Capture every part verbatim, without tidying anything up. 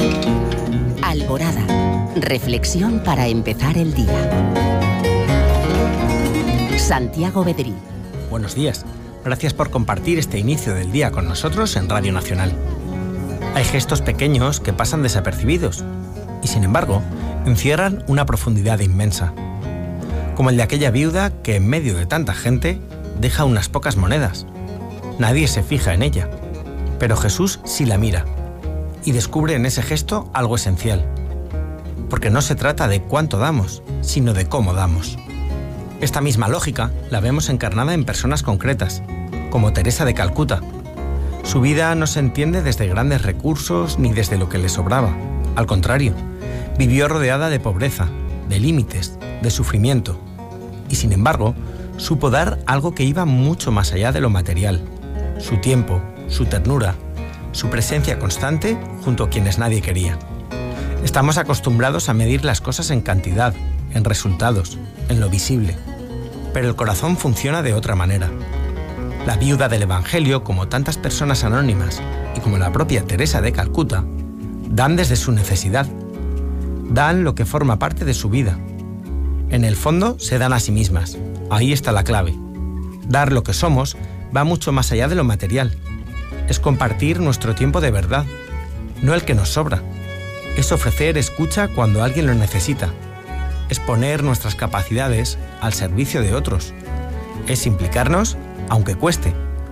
Alborada. Reflexión para empezar el día. Santiago Bedrí. Buenos días. Gracias por compartir este inicio del día con nosotros en Radio Nacional. Hay gestos pequeños que pasan desapercibidos y, sin embargo, encierran una profundidad inmensa. Como el de aquella viuda que, en medio de tanta gente, deja unas pocas monedas. Nadie se fija en ella, pero Jesús sí la mira y descubre en ese gesto algo esencial. Porque no se trata de cuánto damos, sino de cómo damos. Esta misma lógica la vemos encarnada en personas concretas, como Teresa de Calcuta. Su vida no se entiende desde grandes recursos ni desde lo que le sobraba. Al contrario, vivió rodeada de pobreza, de límites, de sufrimiento. Y sin embargo, supo dar algo que iba mucho más allá de lo material. Su tiempo, su ternura, su presencia constante junto a quienes nadie quería. Estamos acostumbrados a medir las cosas en cantidad, en resultados, en lo visible. Pero el corazón funciona de otra manera. La viuda del Evangelio, como tantas personas anónimas y como la propia Teresa de Calcuta, dan desde su necesidad. Dan lo que forma parte de su vida. En el fondo se dan a sí mismas. Ahí está la clave. Dar lo que somos va mucho más allá de lo material. Es compartir nuestro tiempo de verdad, no el que nos sobra. Es ofrecer escucha cuando alguien lo necesita. Es poner nuestras capacidades al servicio de otros. Es implicarnos, aunque cueste.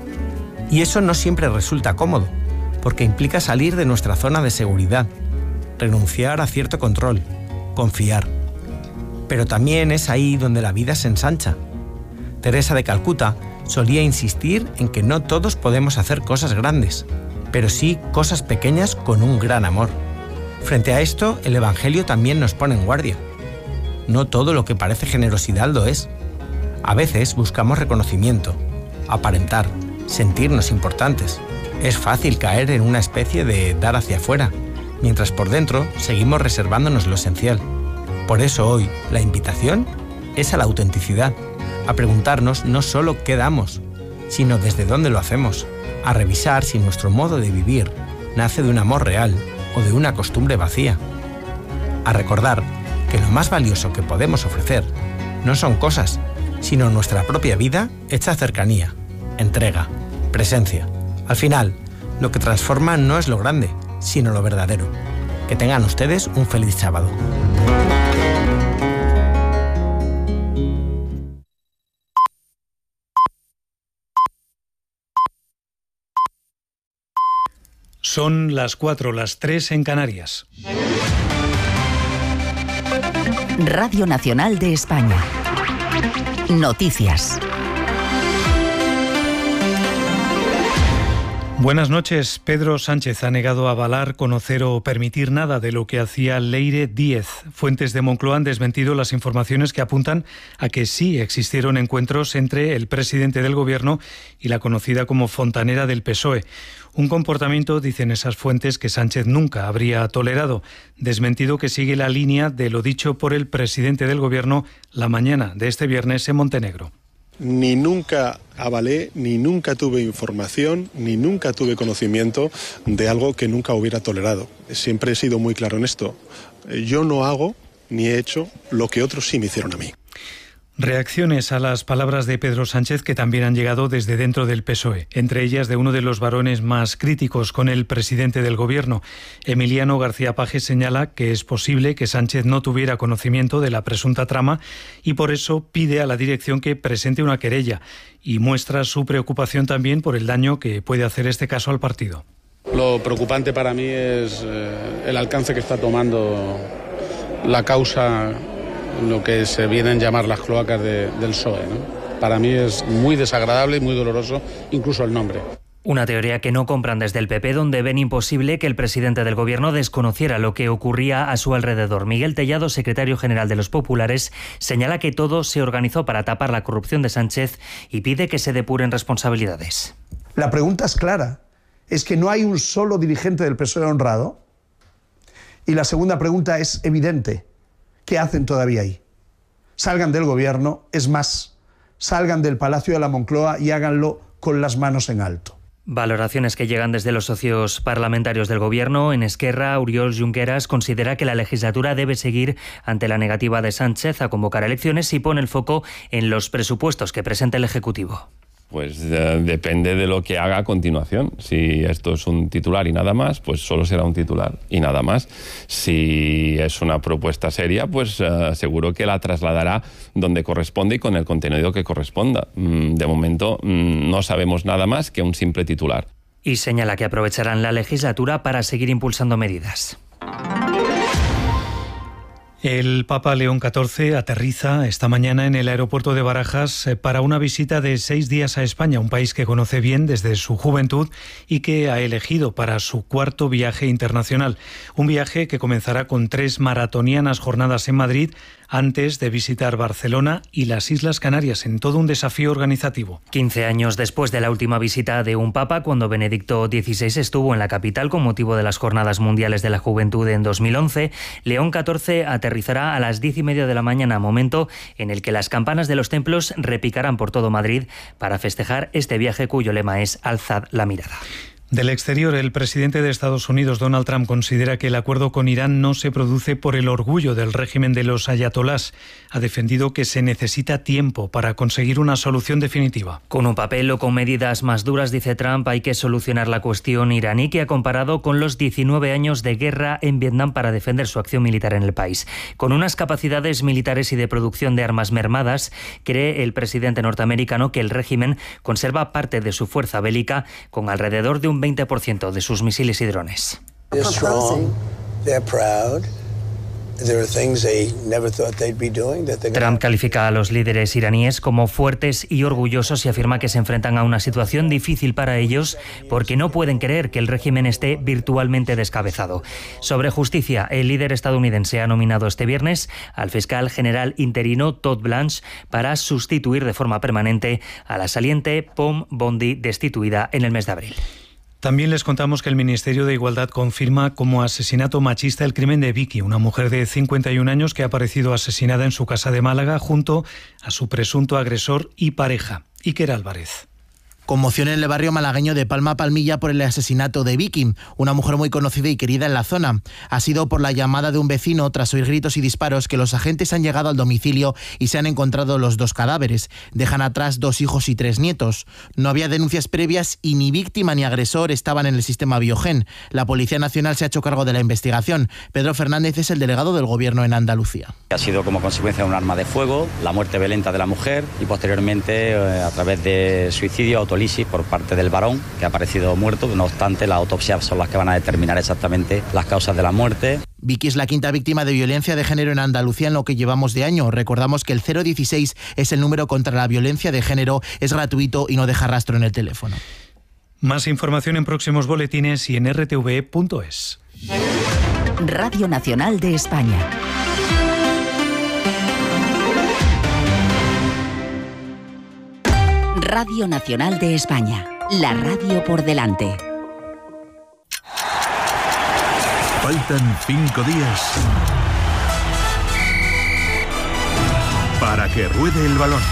Y eso no siempre resulta cómodo, porque implica salir de nuestra zona de seguridad, renunciar a cierto control, confiar. Pero también es ahí donde la vida se ensancha. Teresa de Calcuta solía insistir en que no todos podemos hacer cosas grandes, pero sí cosas pequeñas con un gran amor. Frente a esto, el Evangelio también nos pone en guardia. No todo lo que parece generosidad lo es. A veces buscamos reconocimiento, aparentar, sentirnos importantes. Es fácil caer en una especie de dar hacia afuera, mientras por dentro seguimos reservándonos lo esencial. Por eso hoy la invitación es a la autenticidad, a preguntarnos no solo qué damos, sino desde dónde lo hacemos, a revisar si nuestro modo de vivir nace de un amor real o de una costumbre vacía, a recordar que lo más valioso que podemos ofrecer no son cosas, sino nuestra propia vida hecha cercanía, entrega, presencia. Al final, lo que transforma no es lo grande, sino lo verdadero. Que tengan ustedes un feliz sábado. Son las cuatro, las tres en Canarias. Radio Nacional de España. Noticias. Buenas noches. Pedro Sánchez ha negado avalar, conocer o permitir nada de lo que hacía Leire Díez. Fuentes de Moncloa han desmentido las informaciones que apuntan a que sí existieron encuentros entre el presidente del Gobierno y la conocida como fontanera del P S O E. Un comportamiento, dicen esas fuentes, que Sánchez nunca habría tolerado. Desmentido que sigue la línea de lo dicho por el presidente del Gobierno la mañana de este viernes en Montenegro. Ni nunca avalé, ni nunca tuve información, ni nunca tuve conocimiento de algo que nunca hubiera tolerado. Siempre he sido muy claro en esto. Yo no hago ni he hecho lo que otros sí me hicieron a mí. Reacciones a las palabras de Pedro Sánchez que también han llegado desde dentro del P S O E, entre ellas de uno de los varones más críticos con el presidente del Gobierno. Emiliano García Paje señala que es posible que Sánchez no tuviera conocimiento de la presunta trama y por eso pide a la dirección que presente una querella y muestra su preocupación también por el daño que puede hacer este caso al partido. Lo preocupante para mí es eh, el alcance que está tomando la causa, lo que se vienen a llamar las cloacas de, del P S O E, ¿no? Para mí es muy desagradable y muy doloroso, incluso el nombre. Una teoría que no compran desde el P P, donde ven imposible que el presidente del Gobierno desconociera lo que ocurría a su alrededor. Miguel Tellado, secretario general de los Populares, señala que todo se organizó para tapar la corrupción de Sánchez y pide que se depuren responsabilidades. La pregunta es clara. Es que no hay un solo dirigente del P S O E honrado. Y la segunda pregunta es evidente. ¿Qué hacen todavía ahí? Salgan del Gobierno, es más, salgan del Palacio de la Moncloa y háganlo con las manos en alto. Valoraciones que llegan desde los socios parlamentarios del Gobierno. En Esquerra, Oriol Junqueras considera que la legislatura debe seguir ante la negativa de Sánchez a convocar elecciones y pone el foco en los presupuestos que presenta el Ejecutivo. Pues eh, depende de lo que haga a continuación. Si esto es un titular y nada más, pues solo será un titular y nada más. Si es una propuesta seria, pues eh, seguro que la trasladará donde corresponde y con el contenido que corresponda. Mm, de momento mm, no sabemos nada más que un simple titular. Y señala que aprovecharán la legislatura para seguir impulsando medidas. El Papa León catorce aterriza esta mañana en el aeropuerto de Barajas para una visita de seis días a España, un país que conoce bien desde su juventud y que ha elegido para su cuarto viaje internacional. Un viaje que comenzará con tres maratonianas jornadas en Madrid antes de visitar Barcelona y las Islas Canarias, en todo un desafío organizativo. quince años después de la última visita de un papa, cuando Benedicto dieciséis estuvo en la capital con motivo de las Jornadas Mundiales de la Juventud en dos mil once, León catorce aterrizará a las diez y media de la mañana, momento en el que las campanas de los templos repicarán por todo Madrid para festejar este viaje cuyo lema es Alzad la mirada. Del exterior, el presidente de Estados Unidos, Donald Trump, considera que el acuerdo con Irán no se produce por el orgullo del régimen de los ayatolás. Ha defendido que se necesita tiempo para conseguir una solución definitiva. Con un papel o con medidas más duras, dice Trump, hay que solucionar la cuestión iraní, que ha comparado con los diecinueve años de guerra en Vietnam para defender su acción militar en el país. Con unas capacidades militares y de producción de armas mermadas, cree el presidente norteamericano que el régimen conserva parte de su fuerza bélica con alrededor de un veinte por ciento de sus misiles y drones. Trump califica a los líderes iraníes como fuertes y orgullosos y afirma que se enfrentan a una situación difícil para ellos porque no pueden creer que el régimen esté virtualmente descabezado. Sobre justicia, el líder estadounidense ha nominado este viernes al fiscal general interino Todd Blanche para sustituir de forma permanente a la saliente Pom Bondi, destituida en el mes de abril. También les contamos que el Ministerio de Igualdad confirma como asesinato machista el crimen de Vicky, una mujer de cincuenta y un años que ha aparecido asesinada en su casa de Málaga junto a su presunto agresor y pareja, Iker Álvarez. Conmoción en el barrio malagueño de Palma Palmilla por el asesinato de Vicky, una mujer muy conocida y querida en la zona. Ha sido por la llamada de un vecino tras oír gritos y disparos que los agentes han llegado al domicilio y se han encontrado los dos cadáveres. Dejan atrás dos hijos y tres nietos. No había denuncias previas y ni víctima ni agresor estaban en el sistema Biogen. La Policía Nacional se ha hecho cargo de la investigación. Pedro Fernández es el delegado del Gobierno en Andalucía. Ha sido como consecuencia de un arma de fuego, la muerte violenta de la mujer y posteriormente eh, a través de suicidio auto por parte del varón, que ha aparecido muerto. No obstante, las autopsias son las que van a determinar exactamente las causas de la muerte. Vicky es la quinta víctima de violencia de género en Andalucía en lo que llevamos de año. Recordamos que el cero dieciséis es el número contra la violencia de género, es gratuito y no deja rastro en el teléfono. Más información en próximos boletines y en r t v punto es. Radio Nacional de España. Radio Nacional de España, la radio por delante. Faltan cinco días para que ruede el balón.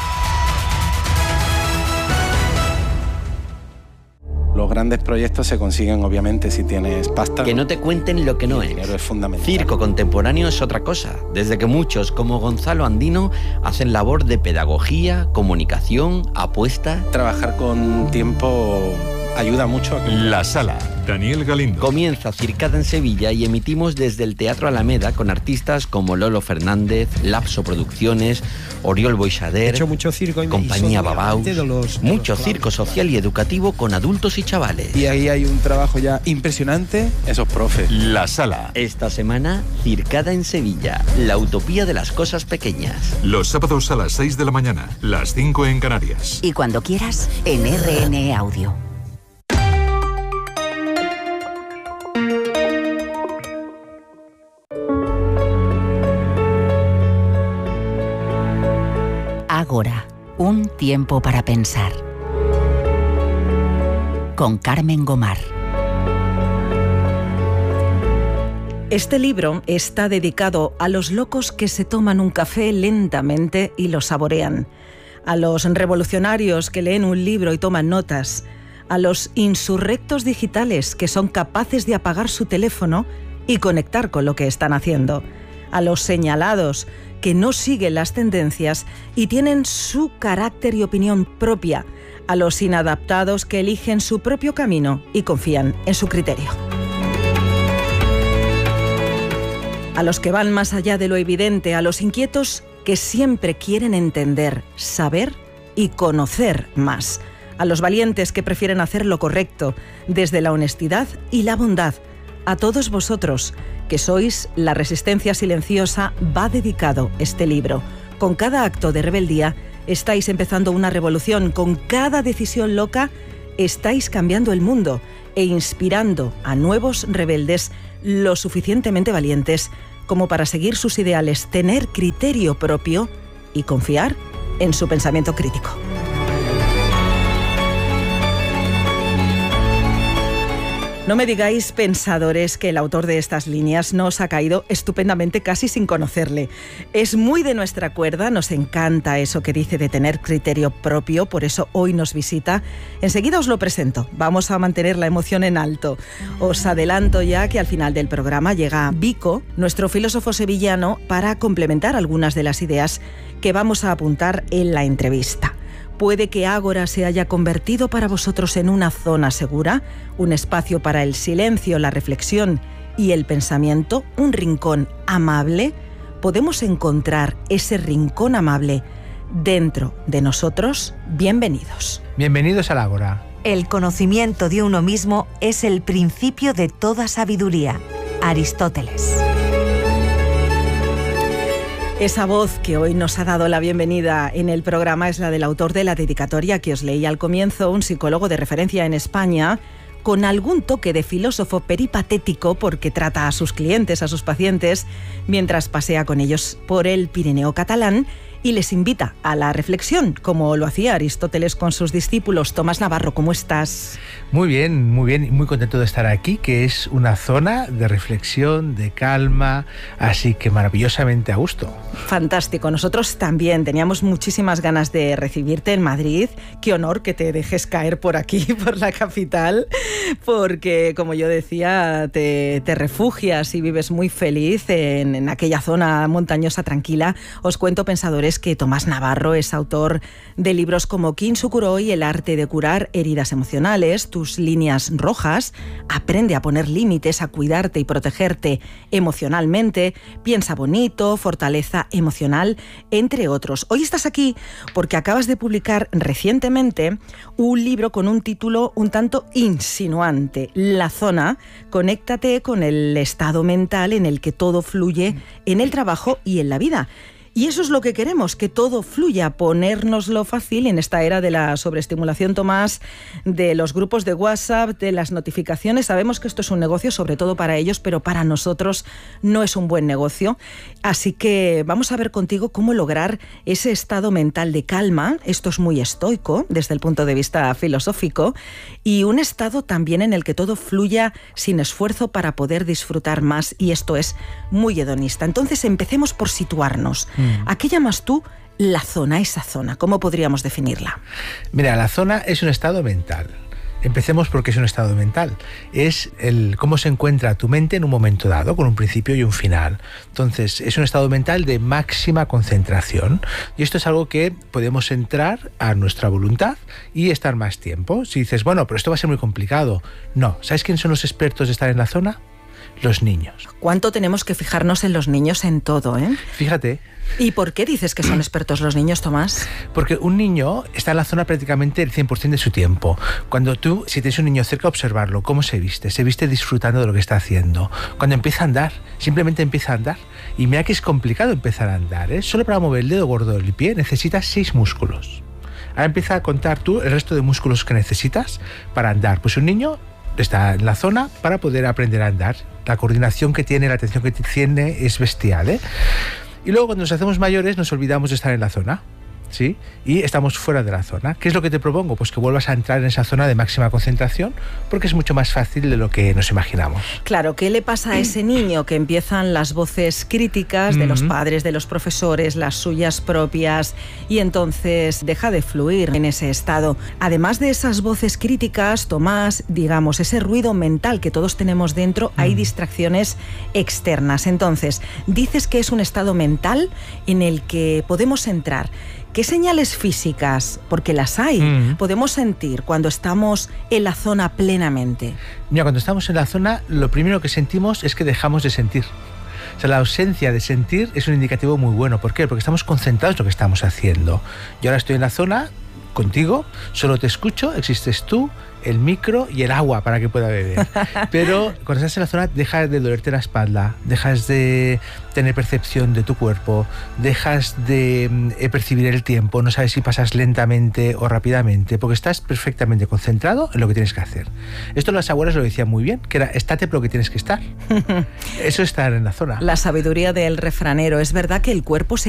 Los grandes proyectos se consiguen obviamente si tienes pasta. Que no te cuenten lo que no es. El dinero es fundamental. Circo contemporáneo es otra cosa. Desde que muchos, como Gonzalo Andino, hacen labor de pedagogía, comunicación, apuesta. Trabajar con tiempo ayuda mucho. A que... La Sala, Daniel Galindo. Comienza Circada en Sevilla y emitimos desde el Teatro Alameda con artistas como Lolo Fernández, Lapso Producciones, Oriol Boixader, He hecho mucho circo y Compañía Babaus, de los, de mucho los circo social y educativo con adultos y chavales. Y ahí hay un trabajo ya impresionante. Esos profes. La Sala. Esta semana, Circada en Sevilla, la utopía de las cosas pequeñas. Los sábados a las seis de la mañana, las cinco en Canarias. Y cuando quieras, en R N Audio. Ágora, un tiempo para pensar. Con Carmen Gomar. Este libro está dedicado a los locos que se toman un café lentamente y lo saborean, a los revolucionarios que leen un libro y toman notas, a los insurrectos digitales que son capaces de apagar su teléfono y conectar con lo que están haciendo, a los señalados que no siguen las tendencias y tienen su carácter y opinión propia, a los inadaptados que eligen su propio camino y confían en su criterio. A los que van más allá de lo evidente, a los inquietos que siempre quieren entender, saber y conocer más, a los valientes que prefieren hacer lo correcto desde la honestidad y la bondad, a todos vosotros que sois la resistencia silenciosa, va dedicado este libro. Con cada acto de rebeldía estáis empezando una revolución, con cada decisión loca estáis cambiando el mundo e inspirando a nuevos rebeldes lo suficientemente valientes como para seguir sus ideales, tener criterio propio y confiar en su pensamiento crítico. No me digáis, pensadores, que el autor de estas líneas nos ha caído estupendamente casi sin conocerle. Es muy de nuestra cuerda, nos encanta eso que dice de tener criterio propio, por eso hoy nos visita. Enseguida os lo presento, vamos a mantener la emoción en alto. Os adelanto ya que al final del programa llega Vico, nuestro filósofo sevillano, para complementar algunas de las ideas que vamos a apuntar en la entrevista. Puede que Ágora se haya convertido para vosotros en una zona segura, un espacio para el silencio, la reflexión y el pensamiento, un rincón amable. Podemos encontrar ese rincón amable dentro de nosotros. Bienvenidos. Bienvenidos al Ágora. El conocimiento de uno mismo es el principio de toda sabiduría. Aristóteles. Esa voz que hoy nos ha dado la bienvenida en el programa es la del autor de la dedicatoria que os leí al comienzo, un psicólogo de referencia en España, con algún toque de filósofo peripatético porque trata a sus clientes, a sus pacientes, mientras pasea con ellos por el Pirineo catalán y les invita a la reflexión, como lo hacía Aristóteles con sus discípulos. Tomás Navarro, ¿cómo estás? Muy bien, muy bien, muy contento de estar aquí, que es una zona de reflexión, de calma, así que maravillosamente a gusto. Fantástico, nosotros también teníamos muchísimas ganas de recibirte en Madrid. Qué honor que te dejes caer por aquí, por la capital, porque, como yo decía, te, te refugias y vives muy feliz en, en aquella zona montañosa tranquila. Os cuento, pensadores, que Tomás Navarro es autor de libros como Kintsukuroi, el arte de curar heridas emocionales, Tus líneas rojas, Aprende a poner límites, a cuidarte y protegerte emocionalmente, Piensa bonito, Fortaleza emocional, entre otros. Hoy estás aquí porque acabas de publicar recientemente un libro con un título un tanto insinuante, La zona, conéctate con el estado mental en el que todo fluye en el trabajo y en la vida. Y eso es lo que queremos, que todo fluya, ponérnoslo fácil en esta era de la sobreestimulación, Tomás, de los grupos de WhatsApp, de las notificaciones. Sabemos que esto es un negocio, sobre todo para ellos, pero para nosotros no es un buen negocio. Así que vamos a ver contigo cómo lograr ese estado mental de calma. Esto es muy estoico desde el punto de vista filosófico, y un estado también en el que todo fluya sin esfuerzo para poder disfrutar más, y esto es muy hedonista. Entonces empecemos por situarnos. Mm. ¿A qué llamas tú la zona, esa zona? ¿Cómo podríamos definirla? Mira, la zona es un estado mental. Empecemos porque es un estado mental. Es el cómo se encuentra tu mente en un momento dado, con un principio y un final. Entonces, es un estado mental de máxima concentración. Y esto es algo que podemos entrar a nuestra voluntad y estar más tiempo. Si dices, bueno, pero esto va a ser muy complicado. No. ¿Sabes quiénes son los expertos de estar en la zona? Los niños. ¿Cuánto tenemos que fijarnos en los niños en todo, eh? Fíjate. ¿Y por qué dices que son expertos los niños, Tomás? Porque un niño está en la zona prácticamente el cien por ciento de su tiempo. Cuando tú, si tienes un niño cerca, observarlo, cómo se viste, se viste disfrutando de lo que está haciendo. Cuando empieza a andar, simplemente empieza a andar. Y mira que es complicado empezar a andar, ¿eh? Solo para mover el dedo gordo del pie necesitas seis músculos. Ahora empieza a contar tú el resto de músculos que necesitas para andar. Pues un niño está en la zona para poder aprender a andar. La coordinación que tiene, la atención que tiene es bestial, ¿eh? Y luego cuando nos hacemos mayores nos olvidamos de estar en la zona. ¿sí? Y estamos fuera de la zona. ¿Qué es lo que te propongo? Pues que vuelvas a entrar en esa zona de máxima concentración, porque es mucho más fácil de lo que nos imaginamos. Claro, ¿qué le pasa a ese niño que empiezan las voces críticas de Mm-hmm. los padres, de los profesores, las suyas propias, y entonces deja de fluir en ese estado? Además de esas voces críticas, Tomás, digamos, ese ruido mental que todos tenemos dentro, hay Mm. distracciones externas. Entonces, dices que es un estado mental en el que podemos entrar. ¿Qué señales físicas, porque las hay, Mm. podemos sentir cuando estamos en la zona plenamente? Mira, cuando estamos en la zona, lo primero que sentimos es que dejamos de sentir. O sea, la ausencia de sentir es un indicativo muy bueno. ¿Por qué? Porque estamos concentrados en lo que estamos haciendo. Yo ahora estoy en la zona contigo, solo te escucho, existes tú, el micro y el agua para que pueda beber. Pero cuando estás en la zona dejas de dolerte la espalda, dejas de tener percepción de tu cuerpo, dejas de eh, percibir el tiempo, no sabes si pasas lentamente o rápidamente, porque estás perfectamente concentrado en lo que tienes que hacer. Esto las abuelas lo decían muy bien, que era estate por lo que tienes que estar. Eso es estar en la zona. La sabiduría del refranero. Es verdad que el cuerpo se